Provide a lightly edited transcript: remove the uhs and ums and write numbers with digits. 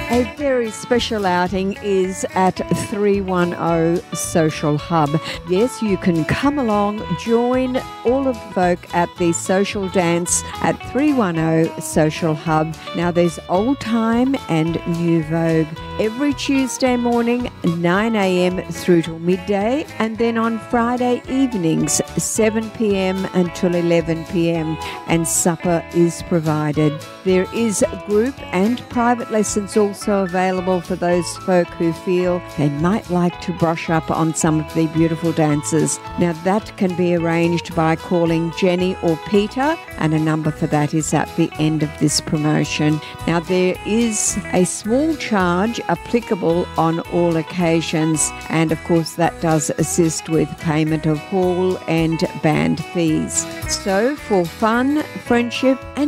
A very special outing is at 310 Social Hub. Yes, you can come along, join all of the folk at the social dance at 310 Social Hub. Now there's old time and new vogue every Tuesday morning, 9 a.m. through till midday, and then on Friday evenings, 7 p.m. until 11 p.m, and supper is provided. There is group and private lessons also available for those folk who feel they might like to brush up on some of the beautiful dances. Now that can be arranged by calling Jenny or Peter, and a number for that is at the end of this promotion. Now there is a small charge applicable on all occasions, and of course that does assist with payment of hall and band fees. So for fun, friendship and